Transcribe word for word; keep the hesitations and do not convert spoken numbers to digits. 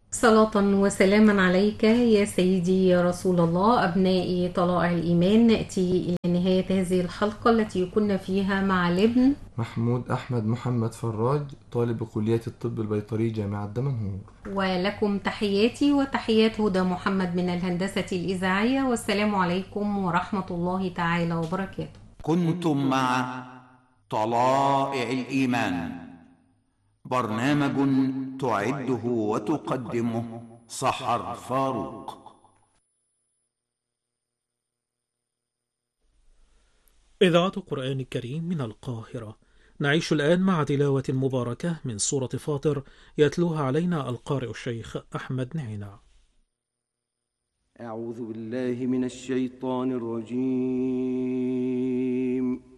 صلاة وسلاما عليك يا سيدي يا رسول الله. أبنائي طلائع الإيمان، نأتي إلى نهاية هذه الحلقة التي كنا فيها مع الابن محمود أحمد محمد فراج، طالب كلية الطب البيطري جامعة دمنهور. ولكم تحياتي وتحيات هدى محمد من الهندسة الإذاعية، والسلام عليكم ورحمة الله تعالى وبركاته. كنتم مع طلائع الإيمان، برنامج تعده وتقدمه سحر فاروق. إذاعة القرآن الكريم من القاهرة. نعيش الآن مع تلاوة مباركة من سورة فاطر، يتلوها علينا القارئ الشيخ أحمد نعينة. أعوذ بالله من الشيطان الرجيم.